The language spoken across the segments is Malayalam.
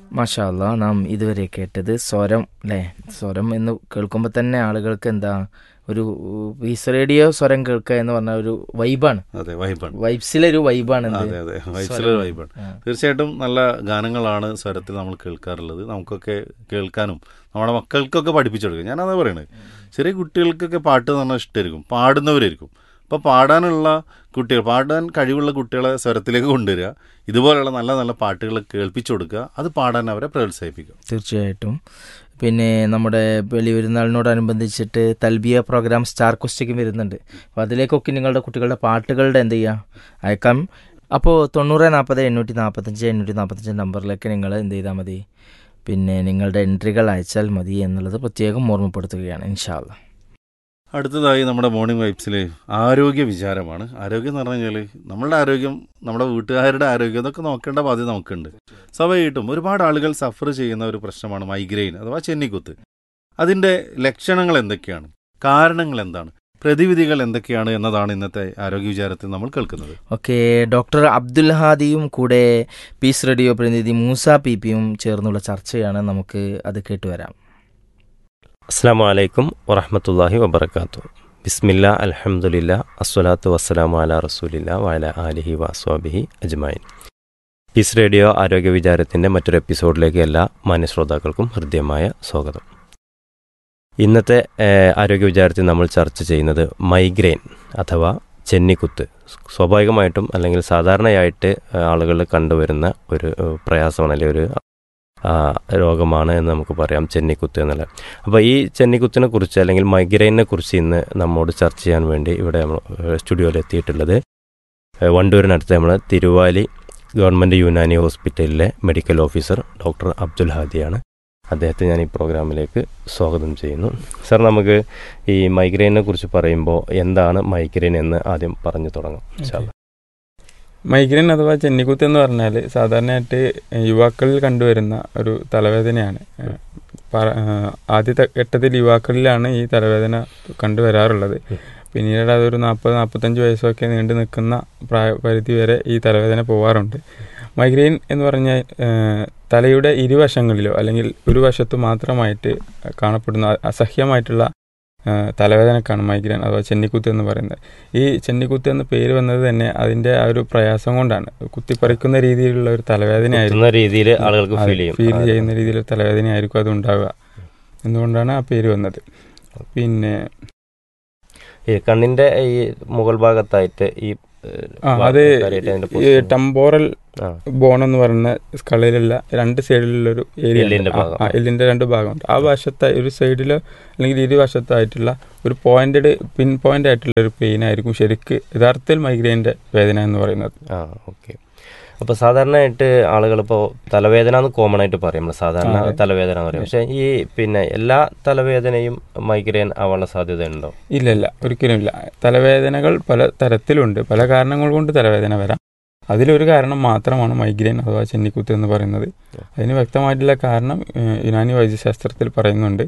മാഷാ അല്ലാ, നാം ഇതുവരെ കേട്ടത് സ്വരം അല്ലേ? സ്വരം എന്ന് കേൾക്കുമ്പോൾ തന്നെ ആളുകൾക്ക് എന്താ ഒരു പീസ് റേഡിയോ സ്വരം കേൾക്കുക എന്ന് പറഞ്ഞ ഒരു വൈബാണ്. അതെ, വൈബാണ്. വൈബ്സിലൊരു വൈബാണ്. അതെ അതെ, വൈബ്സിലൊരു വൈബാണ്. തീർച്ചയായിട്ടും നല്ല ഗാനങ്ങളാണ് സ്വരത്തിൽ നമ്മൾ കേൾക്കാറുള്ളത്. നമുക്കൊക്കെ കേൾക്കാനും നമ്മുടെ മക്കൾക്കൊക്കെ പഠിപ്പിച്ചു കൊടുക്കുക. ഞാനതാ പറയണത്, ചെറിയ കുട്ടികൾക്കൊക്കെ പാട്ട് എന്ന് പറഞ്ഞാൽ ഇഷ്ടമായിരിക്കും, പാടുന്നവരായിരിക്കും. അപ്പോൾ പാടാനുള്ള കുട്ടികൾ, പാടാൻ കഴിവുള്ള കുട്ടികളെ സ്വരത്തിലേക്ക് കൊണ്ടുവരിക, ഇതുപോലെയുള്ള നല്ല നല്ല പാട്ടുകൾ കേൾപ്പിച്ചു കൊടുക്കുക, അത് പാടാൻ അവരെ പ്രോത്സാഹിപ്പിക്കുക. തീർച്ചയായിട്ടും. പിന്നെ നമ്മുടെ വലിയ പെരുന്നാളിനോടനുബന്ധിച്ചിട്ട് തൽബിയ പ്രോഗ്രാം സ്റ്റാർ ക്വസ്റ്റ്യൻ വരുന്നുണ്ട്. അപ്പോൾ അതിലേക്കൊക്കെ നിങ്ങളുടെ കുട്ടികളുടെ പാട്ടുകളുടെ എന്ത് ചെയ്യുക, അയക്കാം. അപ്പോൾ 9040 നമ്പറിലേക്ക് നിങ്ങൾ എന്ത് ചെയ്താൽ മതി, പിന്നെ നിങ്ങളുടെ എൻട്രികൾ അയച്ചാൽ മതി എന്നുള്ളത് പ്രത്യേകം ഓർമ്മപ്പെടുത്തുകയാണ് ഇൻഷാ അല്ലാ. അടുത്തതായി നമ്മുടെ മോർണിംഗ് വൈബ്സിൽ ആരോഗ്യ വിചാരമാണ്. ആരോഗ്യം എന്ന് പറഞ്ഞു കഴിഞ്ഞാൽ നമ്മളുടെ ആരോഗ്യം, നമ്മുടെ വീട്ടുകാരുടെ ആരോഗ്യം, ഇതൊക്കെ നോക്കേണ്ട ബാധ്യത നമുക്കുണ്ട്. സ്വാഭാവികമായിട്ടും ഒരുപാട് ആളുകൾ സഫർ ചെയ്യുന്ന ഒരു പ്രശ്നമാണ് മൈഗ്രെയിൻ അഥവാ ചെന്നിക്കുത്ത്. അതിൻ്റെ ലക്ഷണങ്ങൾ എന്തൊക്കെയാണ്, കാരണങ്ങൾ എന്താണ്, പ്രതിവിധികൾ എന്തൊക്കെയാണ് എന്നതാണ് ഇന്നത്തെ ആരോഗ്യ വിചാരത്തിൽ നമ്മൾ കേൾക്കുന്നത്. ഓക്കെ, ഡോക്ടർ അബ്ദുൽ ഹാദിയും കൂടെ പീസ് റേഡിയോ പ്രതിനിധി മൂസ പിയും ചേർന്നുള്ള ചർച്ചയാണ്. നമുക്ക് അത് കേട്ടുവരാം. അസ്സാം വലൈക്കും വറഹമത്തല്ലാഹി വബർക്കാത്തു. ബിസ്മില്ലാ അൽഹംദുലില്ലാ അസ്സലാത്തു വസ്സലാമു അലാ റസൂലില്ലാ വഅല ആലിഹി വഅസ്വാബിഹി അജ്മഈൻ. പീസ് റേഡിയോ ആരോഗ്യ വിചാരത്തിൻ്റെ മറ്റൊരു എപ്പിസോഡിലേക്ക് എല്ലാ മാന്യശ്രോതാക്കൾക്കും ഹൃദ്യമായ സ്വാഗതം. ഇന്നത്തെ ആരോഗ്യ വിചാരത്തിൽ നമ്മൾ ചർച്ച ചെയ്യുന്നത് മൈഗ്രെയിൻ അഥവാ ചെന്നിക്കുത്ത്. സ്വാഭാവികമായിട്ടും അല്ലെങ്കിൽ സാധാരണയായിട്ട് ആളുകൾ കണ്ടുവരുന്ന ഒരു പ്രയാസമാണ്, അല്ലെങ്കിൽ ഒരു രോഗമാണ് എന്ന് നമുക്ക് പറയാം, ചെന്നിക്കുത്ത് എന്നുള്ളത്. അപ്പോൾ ഈ ചെന്നിക്കുത്തിനെ കുറിച്ച് അല്ലെങ്കിൽ മൈഗ്രെയിനെ കുറിച്ച് ഇന്ന് നമ്മോട് ചർച്ച ചെയ്യാൻ വേണ്ടി ഇവിടെ നമ്മൾ സ്റ്റുഡിയോയിൽ എത്തിയിട്ടുള്ളത് വണ്ടൂരിനടുത്ത് നമ്മൾ തിരുവാലി ഗവൺമെൻറ് യുനാനി ഹോസ്പിറ്റലിലെ മെഡിക്കൽ ഓഫീസർ ഡോക്ടർ അബ്ദുൽ ഹാദിയാണ്. അദ്ദേഹത്തെ ഞാൻ ഈ പ്രോഗ്രാമിലേക്ക് സ്വാഗതം ചെയ്യുന്നു. സർ, നമുക്ക് ഈ മൈഗ്രെയിനെ കുറിച്ച് പറയുമ്പോൾ എന്താണ് മൈഗ്രെയിൻ എന്ന് ആദ്യം പറഞ്ഞു തുടങ്ങാം. മൈഗ്രെയിൻ അഥവാ ചെന്നിക്കുത്ത് എന്ന് പറഞ്ഞാൽ സാധാരണയായിട്ട് യുവാക്കളിൽ കണ്ടുവരുന്ന ഒരു തലവേദനയാണ്. ആദ്യത്തെ ഘട്ടത്തിൽ യുവാക്കളിലാണ് ഈ തലവേദന കണ്ടുവരാറുള്ളത്. പിന്നീട് അതൊരു 40-45 വയസ്സൊക്കെ നീണ്ടു നിൽക്കുന്ന പ്രായപരിധി വരെ ഈ തലവേദന പോവാറുണ്ട്. മൈഗ്രെയിൻ എന്ന് പറഞ്ഞാൽ തലയുടെ ഇരുവശങ്ങളിലോ അല്ലെങ്കിൽ ഒരു വശത്തു മാത്രമായിട്ട് കാണപ്പെടുന്ന അസഹ്യമായിട്ടുള്ള തലവേദനക്കാണ് മൈഗ്രെയിൻ അഥവാ ചെന്നിക്കുത്ത് എന്ന് പറയുന്നത്. ഈ ചെന്നിക്കുത്ത് എന്ന പേര് വന്നത് തന്നെ അതിൻ്റെ ആ ഒരു പ്രയാസം കൊണ്ടാണ്. കുത്തിപ്പറിക്കുന്ന രീതിയിലുള്ള ഒരു തലവേദനയായിരിക്കും, ഫീൽ ചെയ്യുന്ന രീതിയിലുള്ള തലവേദനയായിരിക്കും അത് ഉണ്ടാവുക. എന്തുകൊണ്ടാണ് ആ പേര് വന്നത്. പിന്നെ ഈ കണ്ണിൻ്റെ ഈ മുകൾ ഭാഗത്തായിട്ട് അത് ടെമ്പോറൽ ബോൺ എന്ന് പറയുന്ന സ്കളിലുള്ള രണ്ട് സൈഡിലുള്ളൊരു ഏരിയ, എല്ലിൻ്റെ രണ്ട് ഭാഗമുണ്ട്. ആ വശത്തായി ഒരു സൈഡിലോ അല്ലെങ്കിൽ ഇരുവശത്തായിട്ടുള്ള ഒരു പിൻ പോയിന്റ് ആയിട്ടുള്ള ഒരു പെയിൻ ആയിരിക്കും ശരിക്ക് യഥാർത്ഥത്തിൽ മൈഗ്രെയിൻ്റെ വേദന എന്ന് പറയുന്നത്. ഓക്കെ. അപ്പോൾ സാധാരണയായിട്ട് ആളുകളിപ്പോൾ തലവേദന എന്ന് കോമൺ ആയിട്ട് പറയും, നമ്മൾ സാധാരണ തലവേദന എന്ന് പറയും. പക്ഷേ ഈ പിന്നെ എല്ലാ തലവേദനയും മൈഗ്രെയിൻ ആവാനുള്ള സാധ്യത ഉണ്ടോ? ഇല്ല, ഒരിക്കലും ഇല്ല. തലവേദനകൾ പല തരത്തിലുണ്ട്, പല കാരണങ്ങൾ കൊണ്ട് തലവേദന വരാം. അതിലൊരു കാരണം മാത്രമാണ് മൈഗ്രെയിൻ അഥവാ ചെന്നിക്കുത്ത് എന്ന് പറയുന്നത്. അതിന് വ്യക്തമായിട്ടുള്ള കാരണം യുനാനി വൈദ്യശാസ്ത്രത്തിൽ പറയുന്നുണ്ട്.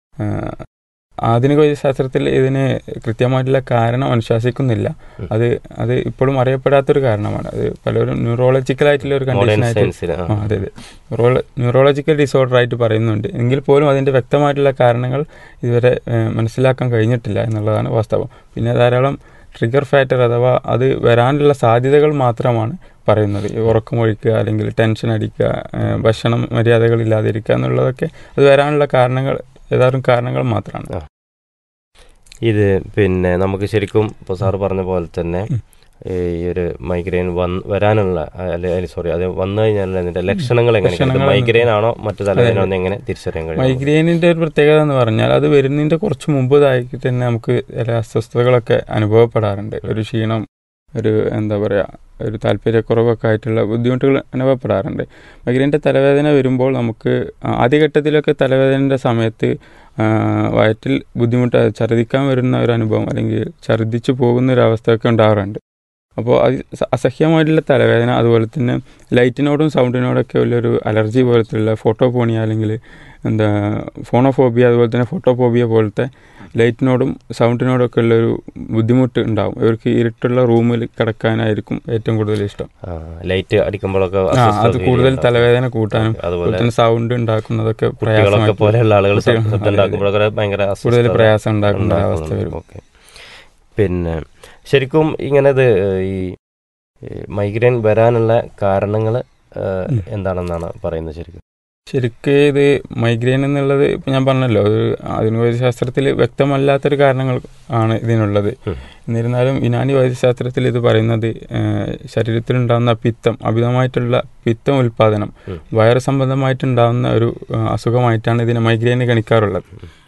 ആധുനിക വൈദ്യശാസ്ത്രത്തിൽ ഇതിന് കൃത്യമായിട്ടുള്ള കാരണം അനുശാസിക്കുന്നില്ല. അത് ഇപ്പോഴും അറിയപ്പെടാത്തൊരു കാരണമാണ്. അത് പലരും ന്യൂറോളജിക്കലായിട്ടുള്ള ഒരു കണ്ടീഷനായിട്ട്, അതെ, ന്യൂറോളജിക്കൽ ഡിസോർഡർ ആയിട്ട് പറയുന്നുണ്ട്. എങ്കിൽ പോലും അതിൻ്റെ വ്യക്തമായിട്ടുള്ള കാരണങ്ങൾ ഇതുവരെ മനസ്സിലാക്കാൻ കഴിഞ്ഞിട്ടില്ല എന്നുള്ളതാണ് വാസ്തവം. പിന്നെ ധാരാളം ട്രിഗർ ഫാക്ടർ അഥവാ അത് വരാനുള്ള സാധ്യതകൾ മാത്രമാണ് പറയുന്നത്. ഉറക്കമൊഴിക്കുക അല്ലെങ്കിൽ ടെൻഷൻ അടിക്കുക, ഭക്ഷണം മര്യാദകളില്ലാതിരിക്കുക എന്നുള്ളതൊക്കെ അത് വരാനുള്ള കാരണങ്ങൾ മാത്രമാണ്. ഇത് പിന്നെ നമുക്ക് ശരിക്കും ഇപ്പോൾ സാറ് പറഞ്ഞ പോലെ തന്നെ ഈ ഒരു മൈഗ്രെയിൻ വരാനുള്ള അത് വന്നു കഴിഞ്ഞാൽ അതിൻ്റെ ലക്ഷണങ്ങൾ എങ്ങനെ, മൈഗ്രെയിൻ ആണോ മറ്റു തലവേദന എങ്ങനെ തിരിച്ചറിയാൻ കഴിയും? മൈഗ്രെയിനിൻ്റെ ഒരു പ്രത്യേകത എന്ന് പറഞ്ഞാൽ അത് വരുന്നതിൻ്റെ കുറച്ച് മുമ്പതായിട്ട് തന്നെ നമുക്ക് ചില അസ്വസ്ഥതകളൊക്കെ അനുഭവപ്പെടാറുണ്ട്. ഒരു ക്ഷീണം, ഒരു എന്താ പറയുക, ഒരു താല്പര്യക്കുറവൊക്കെ ആയിട്ടുള്ള ബുദ്ധിമുട്ടുകൾ അനുഭവപ്പെടാറുണ്ട്. മൈഗ്രെയിൻ്റെ തലവേദന വരുമ്പോൾ നമുക്ക് ആദ്യഘട്ടത്തിലൊക്കെ തലവേദനയുടെ സമയത്ത് വയറ്റിൽ ബുദ്ധിമുട്ട്, ഛർദ്ദിക്കാൻ വരുന്ന ഒരു അനുഭവം അല്ലെങ്കിൽ ഛർദ്ദിച്ചു പോകുന്ന ഒരു അവസ്ഥയൊക്കെ ഉണ്ടാകാറുണ്ട്. അപ്പോൾ അത് അസഹ്യമായിട്ടുള്ള തലവേദന, അതുപോലെ തന്നെ ലൈറ്റിനോടും സൗണ്ടിനോടൊക്കെ ഉള്ളൊരു അലർജി പോലത്തുള്ള ഫോട്ടോഫോണിയ അല്ലെങ്കിൽ എന്താ ഫോണോഫോബിയ, അതുപോലെ തന്നെ ഫോട്ടോഫോബിയ പോലത്തെ ലൈറ്റിനോടും സൗണ്ടിനോടൊക്കെ ഉള്ളൊരു ബുദ്ധിമുട്ട് ഉണ്ടാവും. ഇവർക്ക് ഇരുട്ടുള്ള റൂമിൽ കിടക്കാനായിരിക്കും ഏറ്റവും കൂടുതൽ ഇഷ്ടം. ലൈറ്റ് അടിക്കുമ്പോഴൊക്കെ അത് കൂടുതൽ തലവേദന കൂട്ടാനും അതുപോലെ തന്നെ സൗണ്ട് ഉണ്ടാക്കുന്നതൊക്കെ പോലെയുള്ള ആളുകൾ കൂടുതൽ പ്രയാസം ഉണ്ടാക്കുന്ന അവസ്ഥ വരും. പിന്നെ ശരിക്കും ഇങ്ങനത് ഈ മൈഗ്രെയിൻ വരാനുള്ള കാരണങ്ങൾ എന്താണെന്നാണ് പറയുന്നത്? ശരിക്കും ഇത് മൈഗ്രെയിൻ എന്നുള്ളത് ഇപ്പം ഞാൻ പറഞ്ഞല്ലോ, ഒരു ആധുനിക വൈദ്യശാസ്ത്രത്തിൽ വ്യക്തമല്ലാത്തൊരു കാരണങ്ങൾ ആണ് ഇതിനുള്ളത്. എന്നിരുന്നാലും യുനാനി വൈദ്യശാസ്ത്രത്തിൽ ഇത് പറയുന്നത് ശരീരത്തിലുണ്ടാകുന്ന പിത്തം, അമിതമായിട്ടുള്ള പിത്തം ഉൽപാദനം, വയറ് സംബന്ധമായിട്ടുണ്ടാകുന്ന ഒരു അസുഖമായിട്ടാണ് ഇതിനെ മൈഗ്രെയിന് ഗണിക്കാറുള്ളത്.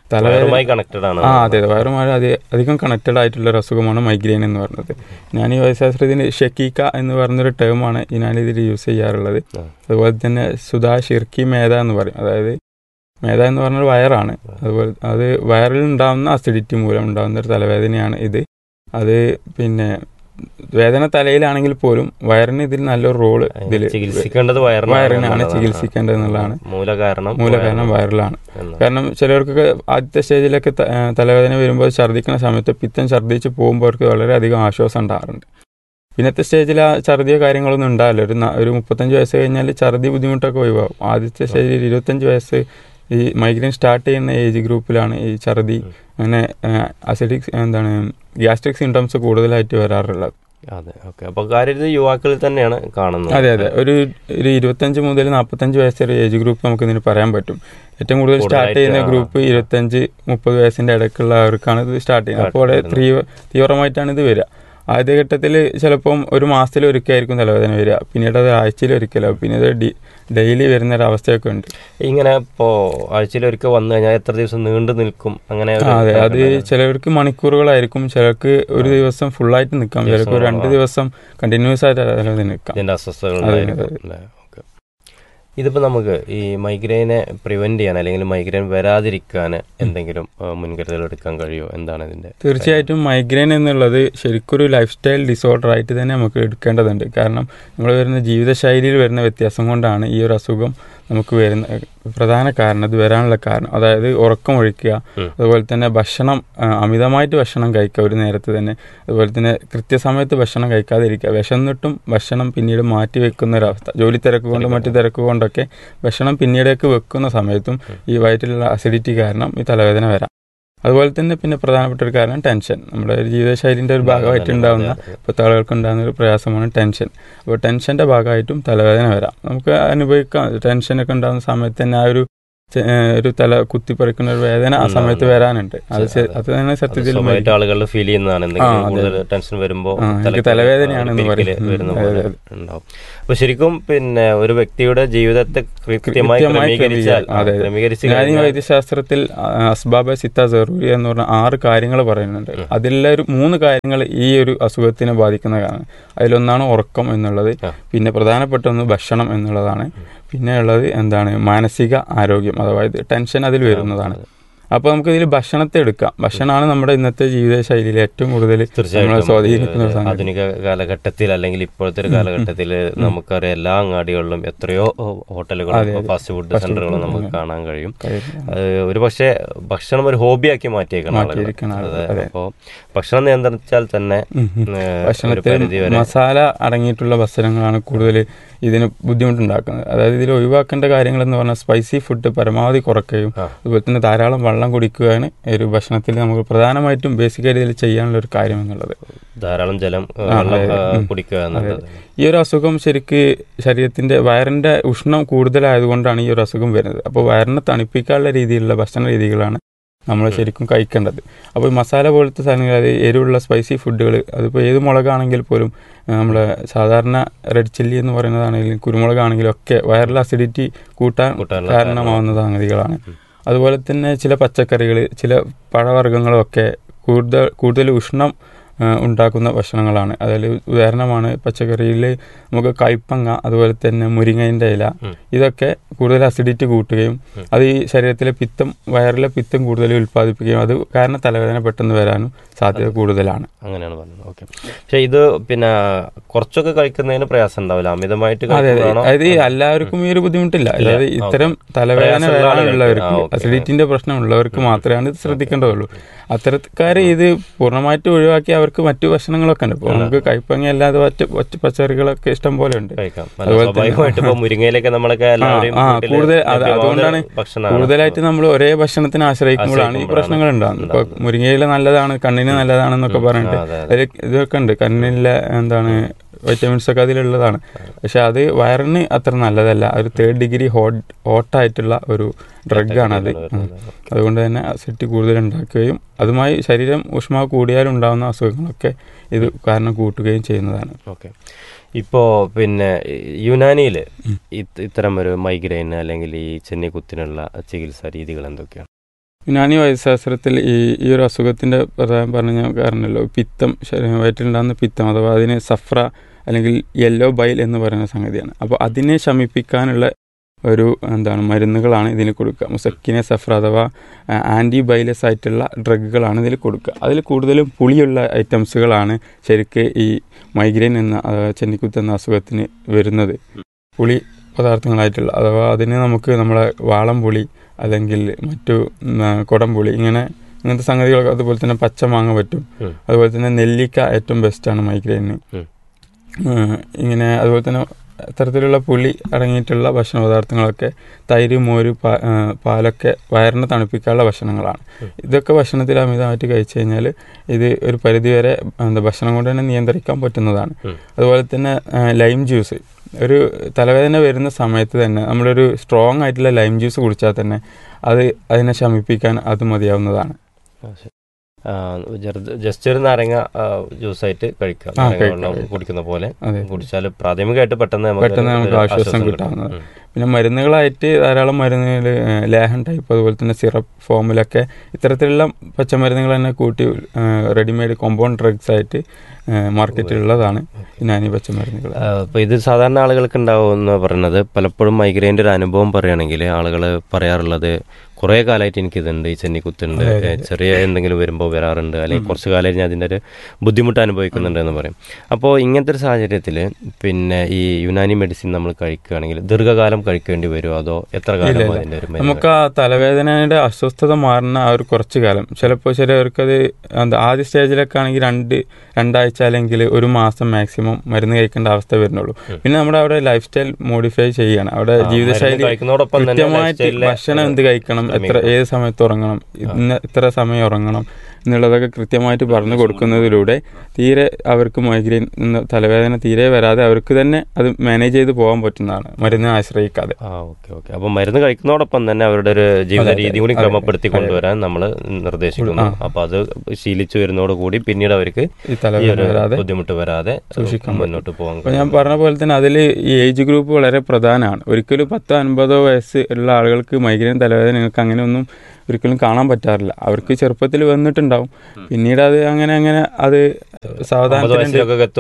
അതെ, വയറുമായി അധികം കണക്റ്റഡ് ആയിട്ടുള്ള ഒരു അസുഖമാണ് മൈഗ്രെയിൻ എന്ന് പറയുന്നത്. ഞാൻ ഈ വൈദ്യശാസ്ത്രത്തിന് ഷക്കീക്ക എന്ന് പറയുന്നൊരു ടേമാണ് ഞാൻ ഇതിൽ യൂസ് ചെയ്യാറുള്ളത്. അതുപോലെ തന്നെ സുധാ ഷിർക്കി മേധ എന്ന് പറയും. അതായത് മേധ എന്ന് പറഞ്ഞൊരു വയറാണ്. അതുപോലെ അത് വയറിൽ ഉണ്ടാകുന്ന അസിഡിറ്റി മൂലം ഉണ്ടാകുന്ന ഒരു തലവേദനയാണ് ഇത്. അത് പിന്നെ വേദന തലയിലാണെങ്കിൽ പോലും വയറിന് ഇതിൽ നല്ലൊരു റോള് വയറിനാണ് ചികിത്സിക്കേണ്ടത് എന്നുള്ളതാണ്. മൂലകാരണം വയറിലാണ്. കാരണം ചിലവർക്കൊക്കെ ആദ്യത്തെ സ്റ്റേജിലൊക്കെ തലവേദന വരുമ്പോൾ ഛർദ്ദിക്കുന്ന സമയത്ത് പിത്തം ഛർദ്ദിച്ച് പോകുമ്പോൾ അവർക്ക് വളരെയധികം ആശ്വാസം ഉണ്ടാകാറുണ്ട്. പിന്നത്തെ സ്റ്റേജിൽ ആ ഛർദിയോ കാര്യങ്ങളൊന്നും ഉണ്ടാവില്ല. ഒരു 35 വയസ്സ് കഴിഞ്ഞാൽ ഛർദി ബുദ്ധിമുട്ടൊക്കെ ഒഴിവാകും. ആദ്യത്തെ സ്റ്റേജിൽ 25 വയസ്സ് ഈ മൈഗ്രെയിൻ സ്റ്റാർട്ട് ചെയ്യുന്ന ഏജ് ഗ്രൂപ്പിലാണ് ഈ ഛർദി, അങ്ങനെ ഗ്യാസ്ട്രിക് സിംറ്റംസ് കൂടുതലായിട്ട് വരാറുള്ളത്. അതെ, ഓക്കെ. അപ്പോൾ കാര്യത്തിൽ യുവാക്കളിൽ തന്നെയാണ് കാണുന്നത്. അതെ, ഒരു 25 മുതൽ 45 വയസ്സ് വരെ ഏജ് ഗ്രൂപ്പ് നമുക്ക് ഇതിന് പറയാൻ പറ്റും. ഏറ്റവും കൂടുതൽ സ്റ്റാർട്ട് ചെയ്യുന്ന ഗ്രൂപ്പ് 25-30 വയസ്സിന്റെ ഇടയ്ക്കുള്ളവർക്കാണ് ഇത് സ്റ്റാർട്ട് ചെയ്യുന്നത്. അപ്പോൾ വളരെ തീവ്രമായിട്ടാണ് ഇത് വരിക. ആദ്യഘട്ടത്തിൽ ചിലപ്പം ഒരു മാസത്തിൽ ഒരിക്കലായിരിക്കും തലവേദന വരിക, പിന്നീട് അത് ആഴ്ചയിൽ ഒരിക്കലാവും, പിന്നെ അത് ഡെയിലി വരുന്ന ഒരു അവസ്ഥയൊക്കെ ഉണ്ട്. ഇങ്ങനെ ഇപ്പോൾ ആഴ്ചയിൽ ഒരിക്കൽ വന്നു കഴിഞ്ഞാൽ എത്ര ദിവസം നീണ്ടു നിൽക്കും? അങ്ങനെ അതെ, അത് ചിലർക്ക് മണിക്കൂറുകളായിരിക്കും, ചിലർക്ക് ഒരു ദിവസം ഫുള്ളായിട്ട് നിൽക്കാം, ചിലർക്ക് 2 ദിവസം കണ്ടിന്യൂസ് ആയിട്ട് തലവേദന നിൽക്കാം. ഇതിൻ്റെ അസ്വസ്ഥതകൾ. ഇതിപ്പോൾ നമുക്ക് ഈ മൈഗ്രെയിനെ പ്രിവെന്റ് ചെയ്യാൻ അല്ലെങ്കിൽ മൈഗ്രെയിൻ വരാതിരിക്കാൻ എന്തെങ്കിലും മുൻകരുതൽ എടുക്കാൻ കഴിയുമോ? എന്താണ് ഇതിൻ്റെ? തീർച്ചയായിട്ടും മൈഗ്രെയിൻ എന്നുള്ളത് ശരിക്കൊരു ലൈഫ് സ്റ്റൈൽ ഡിസോർഡർ ആയിട്ട് തന്നെ നമുക്ക് എടുക്കേണ്ടതുണ്ട്. കാരണം നമ്മൾ വരുന്ന ജീവിതശൈലിയിൽ വരുന്ന വ്യത്യാസം കൊണ്ടാണ് ഈ ഒരു അസുഖം നമുക്ക് വരുന്ന പ്രധാന കാരണം, ഇത് വരാനുള്ള കാരണം. അതായത് ഉറക്കമൊഴിക്കുക, അതുപോലെ തന്നെ ഭക്ഷണം, അമിതമായിട്ട് ഭക്ഷണം കഴിക്കുക ഒരു നേരത്തെ തന്നെ, അതുപോലെ തന്നെ കൃത്യസമയത്ത് ഭക്ഷണം കഴിക്കാതിരിക്കുക, വിശന്നിട്ടും ഭക്ഷണം പിന്നീട് മാറ്റി വെക്കുന്ന ഒരവസ്ഥ, ജോലി തിരക്ക് കൊണ്ടും മറ്റു തിരക്ക് കൊണ്ടൊക്കെ ഭക്ഷണം പിന്നീടേക്ക് വെക്കുന്ന സമയത്തും ഈ വയറ്റിലുള്ള അസിഡിറ്റി കാരണം ഈ തലവേദന വരാം. അതുപോലെ തന്നെ പിന്നെ പ്രധാനപ്പെട്ട ഒരു കാരണം ടെൻഷൻ. നമ്മുടെ ഒരു ജീവിതശൈലിൻ്റെ ഒരു ഭാഗമായിട്ട് ഉണ്ടാകുന്ന ഇപ്പോഴത്തെ ആളുകൾക്ക് ഉണ്ടാകുന്ന ഒരു പ്രയാസമാണ് ടെൻഷൻ. അപ്പോൾ ടെൻഷൻ്റെ ഭാഗമായിട്ടും തലവേദന വരാം. നമുക്ക് അനുഭവിക്കാം. ടെൻഷനൊക്കെ ഉണ്ടാകുന്ന സമയത്ത് തന്നെ ആ ഒരു തല കുത്തിപ്പറിക്കുന്ന ഒരു വേദന ആ സമയത്ത് വരാനുണ്ട്. അത് തന്നെ സത്യത്തിൽ ആളുകൾ ഫീൽ ചെയ്യുന്നതാണ്. ടെൻഷൻ വരുമ്പോൾ തലവേദനയാണെന്ന് പറയുന്നത്. അപ്പൊ ശരിക്കും പിന്നെ ഒരു വ്യക്തിയുടെ ജീവിതത്തെ കൃത്യമായി വൈദ്യശാസ്ത്രത്തിൽ അസ്ബാബ സിത്ത ജറൂരി എന്ന് പറഞ്ഞ 6 കാര്യങ്ങൾ പറയുന്നുണ്ട്. അതിലെ 3 കാര്യങ്ങൾ ഈ ഒരു അസുഖത്തിനെ ബാധിക്കുന്നതാണ്. അതിലൊന്നാണ് ഉറക്കം എന്നുള്ളത്, പിന്നെ പ്രധാനപ്പെട്ട ഒന്ന് ഭക്ഷണം എന്നുള്ളതാണ്, പിന്നെ ഉള്ളത് മാനസിക ആരോഗ്യം, അതായത് ടെൻഷൻ അതിൽ വരുന്നതാണ്. അപ്പോൾ നമുക്ക് ഇതിൽ ഭക്ഷണത്തെ എടുക്കാം. ഭക്ഷണമാണ് നമ്മുടെ ഇന്നത്തെ ജീവിതശൈലിയിൽ ഏറ്റവും കൂടുതൽ നമ്മളെ സ്വാധീനിക്കുന്ന ആധുനിക കാലഘട്ടത്തിൽ അല്ലെങ്കിൽ ഇപ്പോഴത്തെ ഒരു കാലഘട്ടത്തിൽ നമുക്കറിയാം എല്ലാ അങ്ങാടികളിലും എത്രയോ ഹോട്ടലുകളും ഫാസ്റ്റ് ഫുഡ് സെന്ററുകളും നമുക്ക് കാണാൻ കഴിയും. ഒരു പക്ഷേ ഭക്ഷണം ഒരു ഹോബിയാക്കി മാറ്റിയേക്കണം. അപ്പോൾ ഭക്ഷണം നിയന്ത്രിച്ചാൽ തന്നെ ഭക്ഷണത്തിൽ മസാല അടങ്ങിയിട്ടുള്ള ഭക്ഷണങ്ങളാണ് കൂടുതൽ ഇതിന് ബുദ്ധിമുട്ടുണ്ടാക്കുന്നത്. അതായത് ഇതിൽ ഒഴിവാക്കേണ്ട കാര്യങ്ങൾ എന്ന് പറഞ്ഞാൽ സ്പൈസി ഫുഡ് പരമാവധി കുറയ്ക്കുകയും അതുപോലെ തന്നെ ധാരാളം വെള്ളം കുടിക്കുകയാണ് ഒരു ഭക്ഷണത്തിൽ നമുക്ക് പ്രധാനമായിട്ടും ബേസിക്കായിട്ട് ഇതിൽ ചെയ്യാനുള്ള ഒരു കാര്യം എന്നുള്ളത്. ധാരാളം ജലം കുടിക്കുക എന്നുള്ളത്. ഈ ഒരു അസുഖം ശരിക്ക് ശരീരത്തിന്റെ വയറിന്റെ ഉഷ്ണം കൂടുതലായതുകൊണ്ടാണ് ഈ ഒരു അസുഖം വരുന്നത്. അപ്പോൾ വയറിനെ തണുപ്പിക്കാനുള്ള രീതിയിലുള്ള ഭക്ഷണ രീതികളാണ് നമ്മൾ ശരിക്കും കഴിക്കേണ്ടത്. അപ്പോൾ മസാല പോലത്തെ സാധനങ്ങൾ, അതായത് എരിവുള്ള സ്പൈസി ഫുഡുകൾ, അതിപ്പോൾ ഏത് മുളകാണെങ്കിൽ പോലും, നമ്മൾ സാധാരണ റെഡ് ചില്ലി എന്ന് പറയുന്നതാണെങ്കിലും കുരുമുളകാണെങ്കിലും ഒക്കെ വയറിലെ അസിഡിറ്റി കൂട്ടാൻ കാരണമാവുന്ന സംഗതികളാണ്. അതുപോലെ തന്നെ ചില പച്ചക്കറികൾ, ചില പഴവർഗ്ഗങ്ങളും ഒക്കെ കൂടുതൽ ഉഷ്ണം ഉണ്ടാക്കുന്ന ഭക്ഷണങ്ങളാണ്. അതിൽ ഉദാഹരണമാണ് പച്ചക്കറിയിൽ നമുക്ക് കൈപ്പങ്ങ, അതുപോലെ തന്നെ മുരിങ്ങയിൻ്റെ ഇല, ഇതൊക്കെ കൂടുതൽ അസിഡിറ്റി കൂട്ടുകയും അത് ഈ ശരീരത്തിലെ പിത്തം, വയറിലെ പിത്തം കൂടുതൽ ഉൽപ്പാദിപ്പിക്കുകയും അത് കാരണം തലവേദന പെട്ടെന്ന് വരാനും സാധ്യത കൂടുതലാണ്. അങ്ങനെയാണ് പറഞ്ഞത്. ഓക്കെ. പക്ഷെ ഇത് പിന്നെ കുറച്ചൊക്കെ കഴിക്കുന്നതിന് പ്രയാസം ഉണ്ടാവില്ല, അമിതമായിട്ട്. അതെ, അതായത് എല്ലാവർക്കും ഈ ഒരു ബുദ്ധിമുട്ടില്ല. അതായത് ഇത്തരം തലവേദന വരാനുള്ളവർക്ക്, അസിഡിറ്റിന്റെ പ്രശ്നമുള്ളവർക്ക് മാത്രമാണ് ഇത് ശ്രദ്ധിക്കേണ്ടതുള്ളൂ. അത്തരക്കാരെ ഇത് പൂർണ്ണമായിട്ട് ഒഴിവാക്കി അവർക്ക് മറ്റു ഭക്ഷണങ്ങളൊക്കെ ഉണ്ട്. ഇപ്പോൾ നമുക്ക് കൈപ്പങ്ങ അല്ലാതെ മറ്റു പച്ചക്കറികളൊക്കെ ഇഷ്ടം പോലെ ഉണ്ട്. കൂടുതൽ അതുകൊണ്ടാണ് കൂടുതലായിട്ട് നമ്മൾ ഒരേ ഭക്ഷണത്തിന് ആശ്രയിക്കുമ്പോഴാണ് ഈ പ്രശ്നങ്ങൾ ഉണ്ടാകുന്നത്. ഇപ്പൊ മുരിങ്ങയില നല്ലതാണ്, കണ്ണിന് നല്ലതാണെന്നൊക്കെ പറഞ്ഞിട്ട് അതിൽ ഇതൊക്കെ ഉണ്ട്, കണ്ണിലെ വൈറ്റമിൻസ് ഒക്കെ അതിലുള്ളതാണ്. പക്ഷെ അത് വയറിന് അത്ര നല്ലതല്ല. ഒരു 3rd ഡിഗ്രി ഹോട്ടായിട്ടുള്ള ഒരു ഡ്രഗാണത്. അതുകൊണ്ട് തന്നെ അസിഡിറ്റി കൂടുതൽ ഉണ്ടാക്കുകയും അതുമായി ശരീരം ഊഷ്മാവ് കൂടിയാൽ ഉണ്ടാകുന്ന അസുഖങ്ങളൊക്കെ ഇത് കാരണം കൂട്ടുകയും ചെയ്യുന്നതാണ്. ഓക്കെ. ഇപ്പോൾ പിന്നെ യുനാനിയിൽ ഇത്തരം ഒരു മൈഗ്രെയിൻ അല്ലെങ്കിൽ ഈ ചെന്നിക്കുത്തിനുള്ള ചികിത്സാ രീതികൾ എന്തൊക്കെയാണ്? യുനാനി വൈദ്യശാസ്ത്രത്തിൽ ഈ ഒരു അസുഖത്തിൻ്റെ പ്രധാനം പറഞ്ഞ കാരണമല്ലോ, പിത്തം, വയറ്റിലുണ്ടാകുന്ന പിത്തം അഥവാ അതിന് സഫ്ര അല്ലെങ്കിൽ യെല്ലോ ബൈൽ എന്ന് പറയുന്ന സംഗതിയാണ്. അപ്പോൾ അതിനെ ശമിപ്പിക്കാനുള്ള ഒരു മരുന്നുകളാണ് ഇതിൽ കൊടുക്കുക. മുസക്കിനെ സഫ്ര അഥവാ ആൻറ്റിബൈലസ് ആയിട്ടുള്ള ഡ്രഗുകളാണ് ഇതിൽ കൊടുക്കുക. അതിൽ കൂടുതലും പുളിയുള്ള ഐറ്റംസുകളാണ് ശരിക്ക് ഈ മൈഗ്രെയിൻ എന്ന ചെന്നിക്കുത്ത് എന്ന അസുഖത്തിന് വരുന്നത്. പുളി പദാർത്ഥങ്ങളായിട്ടുള്ള, അഥവാ അതിന് നമുക്ക് നമ്മളെ വാളംപുളി അല്ലെങ്കിൽ മറ്റു കുടംപുളി ഇങ്ങനത്തെ സംഗതികളൊക്കെ, അതുപോലെ തന്നെ പച്ചമാങ്ങ പറ്റും, അതുപോലെ തന്നെ നെല്ലിക്ക ഏറ്റവും ബെസ്റ്റാണ് മൈഗ്രെയിന്. അതുപോലെ തന്നെ തരത്തിലുള്ള പുളി അടങ്ങിയിട്ടുള്ള ഭക്ഷണ പദാർത്ഥങ്ങളൊക്കെ, തൈര്, മോര്, പാലൊക്കെ വയറിനെ തണുപ്പിക്കാനുള്ള ഭക്ഷണങ്ങളാണ്. ഇതൊക്കെ ഭക്ഷണത്തിൽ അമിതമായിട്ട് കഴിച്ചു കഴിഞ്ഞാൽ ഇത് ഒരു പരിധിവരെ ഭക്ഷണം കൊണ്ട് തന്നെ നിയന്ത്രിക്കാൻ പറ്റുന്നതാണ്. അതുപോലെ തന്നെ ലൈം ജ്യൂസ്, ഒരു തലവേദന വരുന്ന സമയത്ത് തന്നെ നമ്മളൊരു സ്ട്രോങ് ആയിട്ടുള്ള ലൈം ജ്യൂസ് കുടിച്ചാൽ തന്നെ അതിനെ ശമിപ്പിക്കാൻ അത് മതിയാവുന്നതാണ്. ജസ്റ്റ് ഒരു നാരങ്ങ ജ്യൂസായിട്ട് കഴിക്കാം, കുടിക്കുന്ന പോലെ കുടിച്ചാൽ പ്രാഥമികമായിട്ട് പെട്ടെന്ന് നമുക്ക് ആശ്വാസം കിട്ടാവുന്നത്. പിന്നെ മരുന്നുകളായിട്ട് ധാരാളം മരുന്നുകൾ, ലേഹൻ ടൈപ്പ്, അതുപോലെ തന്നെ സിറപ്പ് ഫോമിലൊക്കെ ഇത്തരത്തിലുള്ള പച്ചമരുന്നുകൾ തന്നെ കൂട്ടി റെഡിമെയ്ഡ് കോമ്പൗണ്ട് ഡ്രഗ്സ് ആയിട്ട് മാർക്കറ്റിലുള്ളതാണ് യുനാനി പച്ചമരുന്നുകൾ. അപ്പോൾ ഇത് സാധാരണ ആളുകൾക്ക് ഉണ്ടാവുമെന്ന് പറയുന്നത്, പലപ്പോഴും മൈഗ്രെയിൻ്റെ ഒരു അനുഭവം പറയുകയാണെങ്കിൽ ആളുകൾ പറയാറുള്ളത്, കുറേ കാലമായിട്ട് എനിക്കിതുണ്ട്, ഈ ചെന്നിക്കുത്തുണ്ട്, ചെറിയ എന്തെങ്കിലും വരുമ്പോൾ വരാറുണ്ട്, അല്ലെങ്കിൽ കുറച്ച് കാലമായിട്ട് ഞാൻ അതിൻ്റെ ഒരു ബുദ്ധിമുട്ട് അനുഭവിക്കുന്നുണ്ട് എന്ന് പറയും. അപ്പോൾ ഇങ്ങനത്തെ ഒരു സാഹചര്യത്തിൽ പിന്നെ ഈ യുനാനി മെഡിസിൻ നമ്മൾ കഴിക്കുകയാണെങ്കിൽ ദീർഘകാലം കഴിക്കേണ്ടി വരുമോ, അതോ എത്ര കാലം അതിൻ്റെ ഒരു? നമുക്ക് ആ തലവേദനയുടെ അസ്വസ്ഥത മാറുന്ന ആ ഒരു കുറച്ച് കാലം, ചിലപ്പോൾ ചിലവർക്കത് ആദ്യ സ്റ്റേജിലൊക്കെ ആണെങ്കിൽ രണ്ടാഴ്ച അല്ലെങ്കിൽ ഒരു മാസം മാക്സിമം മരുന്ന് കഴിക്കേണ്ട അവസ്ഥ വരുന്നുള്ളൂ. പിന്നെ നമ്മുടെ അവിടെ ലൈഫ് സ്റ്റൈൽ മോഡിഫൈ ചെയ്യുകയാണ്. അവിടെ ജീവിതശൈലി കൃത്യമായിട്ട് ഭക്ഷണം എന്ത് കഴിക്കണം, ഏത് സമയത്ത് ഉറങ്ങണം, ഇത്ര സമയം ഉറങ്ങണം എന്നുള്ളതൊക്കെ കൃത്യമായിട്ട് പറഞ്ഞു കൊടുക്കുന്നതിലൂടെ തീരെ അവർക്ക് മൈഗ്രെയിൻ തലവേദന തീരെ വരാതെ അവർക്ക് തന്നെ അത് മാനേജ് ചെയ്ത് പോകാൻ പറ്റുന്നതാണ്, മരുന്ന് ആശ്രയിക്കാതെ. ഓക്കെ. അപ്പോൾ മരുന്ന് കഴിക്കുന്നതോടൊപ്പം തന്നെ അവരുടെ ഒരു ജീവിത രീതി കൂടി ക്രമപ്പെടുത്തി കൊണ്ടുവരാൻ നമ്മൾ നിർദ്ദേശിക്കുന്നു. അപ്പോൾ അത് ശീലിച്ചു വരുന്നതോടുകൂടി പിന്നീട് അവർക്ക് ഈ തലവേദന വരാതെ ബുദ്ധിമുട്ട് വരാതെ സൂക്ഷിക്കാൻ മുന്നോട്ട് പോകാൻ. അപ്പോൾ ഞാൻ പറഞ്ഞ പോലെ തന്നെ അതിൽ ഈ ഏജ് ഗ്രൂപ്പ് വളരെ പ്രധാനമാണ്. ഒരിക്കലും 10-50 വയസ്സ് ഉള്ള ആളുകൾക്ക് മൈഗ്രെയിൻ തലവേദന നിങ്ങൾക്ക് അങ്ങനെയൊന്നും ഒരിക്കലും കാണാൻ പറ്റാറില്ല. അവർക്ക് ചെറുപ്പത്തിൽ വന്നിട്ടുണ്ടാവും, പിന്നീട് അത് അങ്ങനെ അത് സാവധാനത്തിൽ